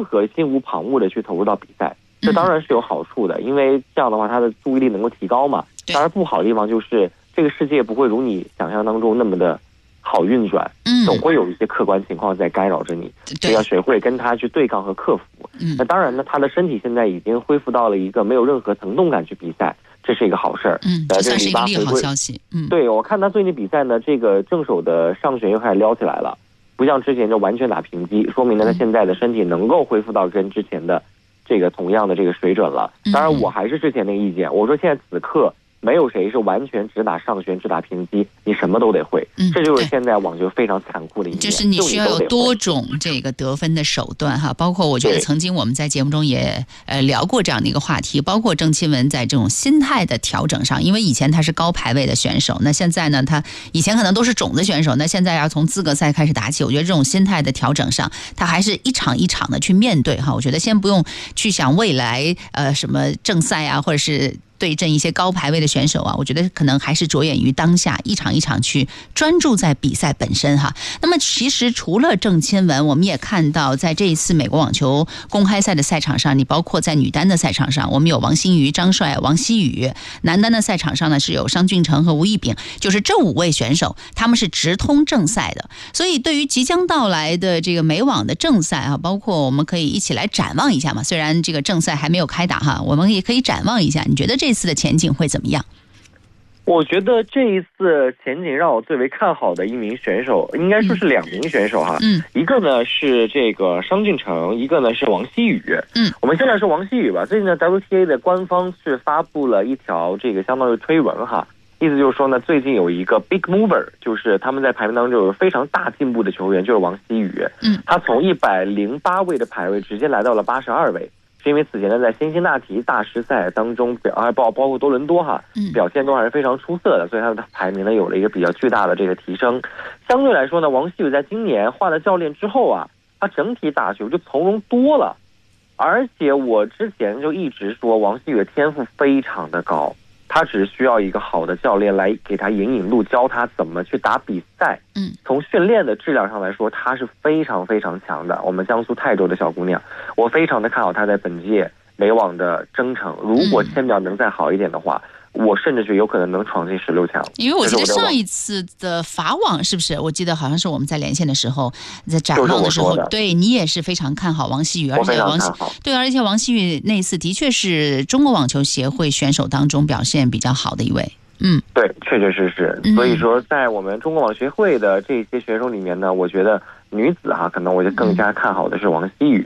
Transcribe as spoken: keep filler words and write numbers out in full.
任何心无旁骛的去投入到比赛，这当然是有好处的，因为这样的话他的注意力能够提高嘛。当然不好的地方就是这个世界不会如你想象当中那么的好运转，总会有一些客观情况在干扰着你，所以要学会跟他去对抗和克服。那当然呢，他的身体现在已经恢复到了一个没有任何疼痛感去比赛，这是一个好事儿。 嗯，这算是一个利好消息。嗯， 对，我看他最近比赛呢，这个正手的上旋又开始撩起来了，不像之前就完全打平击，说明呢他现在的身体能够恢复到跟之前的这个同样的这个水准了。当然，我还是之前的意见，我说现在此刻没有谁是完全只打上旋只打平击，你什么都得会，嗯、这就是现在网球非常残酷的一面， 就是你需要有多种这个得分的手段哈。包括我觉得曾经我们在节目中也呃聊过这样的一个话题，包括郑钦文在这种心态的调整上，因为以前他是高排位的选手，那现在呢他以前可能都是种子选手，那现在要从资格赛开始打起，我觉得这种心态的调整上，他还是一场一场的去面对哈。我觉得先不用去想未来呃什么正赛啊，或者是对阵一些高排位的选手啊，我觉得可能还是着眼于当下，一场一场去专注在比赛本身哈。那么其实除了郑钦文，我们也看到在这一次美国网球公开赛的赛场上，你包括在女单的赛场上，我们有王欣瑜、张帅、王希雨；男单的赛场上呢是有商俊成和吴亦丙，就是这五位选手他们是直通正赛的。所以对于即将到来的这个美网的正赛啊，包括我们可以一起来展望一下嘛。虽然这个正赛还没有开打哈，我们也可以展望一下，你觉得这这次的前景会怎么样？ 我觉得这一次前景让我最为看好的一名选手，应该说是两名选手哈。嗯，一个呢是这个商俊成，一个呢是王希雨。嗯，我们先来说王希雨吧。最近呢 W T A 的官方是发布了一条这个相当于推文哈，意思就是说呢，最近有一个 big mover， 就是他们在排名当中有非常大进步的球员，就是王希雨。嗯，他从一百零八位的排位直接来到了八十二位。是因为此前呢，在辛辛那提大师赛当中表，还包包括多伦多哈，表现都还是非常出色的，所以他的排名呢有了一个比较巨大的这个提升。相对来说呢，王希雨在今年换了教练之后啊，他整体打球就从容多了，而且我之前就一直说王希雨的天赋非常的高，他只需要一个好的教练来给他引引路，教他怎么去打比赛。嗯，从训练的质量上来说，他是非常非常强的。我们江苏泰州的小姑娘，我非常的看好她在本届美网的征程。如果千秒能再好一点的话，嗯、我甚至觉得有可能能闯进十六强。 因为我记得上一次的法网是不是？我记得好像是我们在连线的时候，在展望的时候，对你也是非常看好王希雨，而且王希对，而且王希雨那次的确是中国网球协会选手当中表现比较好的一位。嗯， 对，确确实实。所以说，在我们中国网协会的这些选手里面呢，我觉得女子哈，可能我就更加看好的是王希雨。